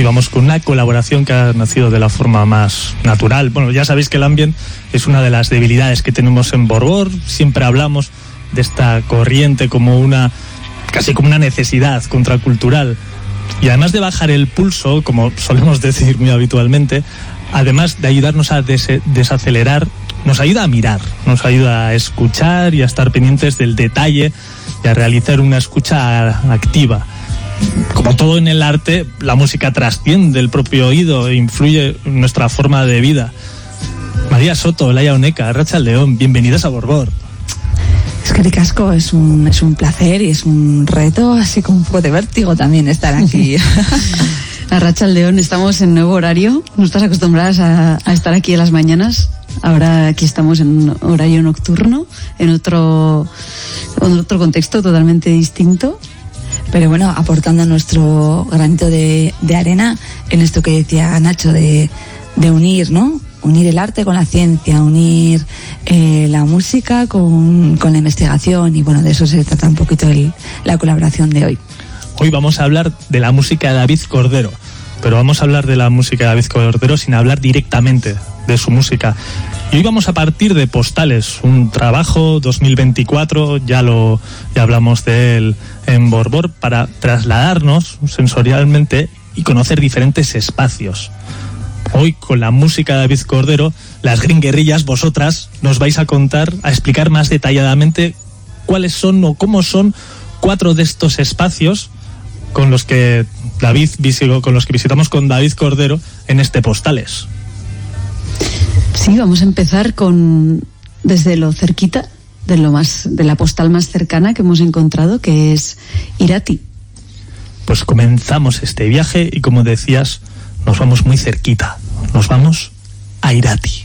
Hoy vamos con una colaboración que ha nacido de la forma más natural. Bueno, ya sabéis que el ambient es una de las debilidades que tenemos en Borbor. Siempre hablamos de esta corriente como casi como una necesidad contracultural. Y además de bajar el pulso, como solemos decir muy habitualmente, además de ayudarnos a desacelerar, nos ayuda a mirar, nos ayuda a escuchar y a estar pendientes del detalle y a realizar una escucha activa. Como todo en el arte, la música trasciende el propio oído e influye en nuestra forma de vida. María Soto, Laia Oneca, Arratsaldeon, bienvenidas a Borbor. Es que ricasco, es un placer y es un reto, así como un poco de vértigo también estar aquí. Arratsaldeon, estamos en nuevo horario, no estás acostumbradas a estar aquí en las mañanas. Ahora aquí estamos en un horario nocturno, en otro contexto totalmente distinto. Pero bueno, aportando nuestro granito de arena en esto que decía Nacho de unir, ¿no? Unir el arte con la ciencia, unir la música con la investigación, y bueno, de eso se trata un poquito la colaboración de hoy. Hoy vamos a hablar de la música de David Cordero, pero vamos a hablar de la música de David Cordero sin hablar directamente de su música. Y hoy vamos a partir de Postales, un trabajo 2024, ya hablamos de él en Borbor, para trasladarnos sensorialmente y conocer diferentes espacios. Hoy, con la música de David Cordero, las Green Guerrillas, vosotras nos vais a explicar más detalladamente cuáles son o cómo son 4 de estos espacios con los que visitamos con David Cordero en este Postales. Sí, vamos a empezar desde lo cerquita, de la postal más cercana que hemos encontrado, que es Irati. Pues comenzamos este viaje y, como decías, nos vamos muy cerquita. Nos vamos a Irati.